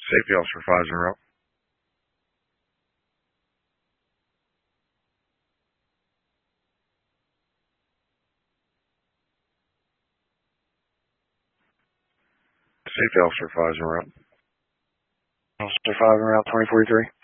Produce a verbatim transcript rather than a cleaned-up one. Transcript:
Safety officer five zero. Safety officer five zero. Officer five zero, twenty forty-three.